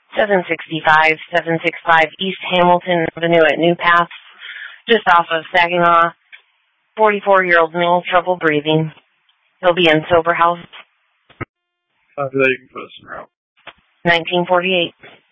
765 East Hamilton Avenue at New Paths, just off of Saginaw. 44-year-old male, trouble breathing. He'll be in sober house. After that, you can put us in route. 1948.